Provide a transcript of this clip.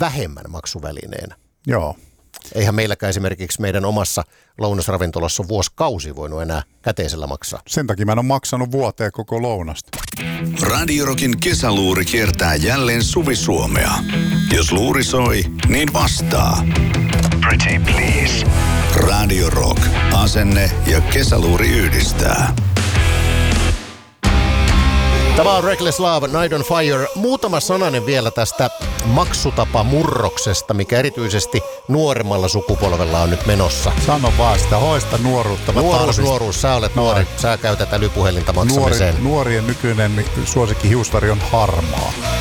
vähemmän maksuvälineenä. Joo. Eihän meilläkään esimerkiksi meidän omassa lounasravintolassa vuosikausi voinut enää käteisellä maksaa. Sen takia mä en ole maksanut vuoteen koko lounasta. Radio Rockin kesäluuri kiertää jälleen Suvi-Suomea. Jos luuri soi, niin vastaa. Pretty please. Radio Rock. Asenne ja kesäluuri yhdistää. Tämä on Reckless Love, Night on Fire. Muutama sananen vielä tästä maksutapamurroksesta, mikä erityisesti nuoremmalla sukupolvella on nyt menossa. Sano vaan sitä hoista nuoruutta. Nuoruus, sä olet nuori. Sä käytät älypuhelinta maksamiseen. Nuorien nykyinen suosikki hiusväri on harmaa.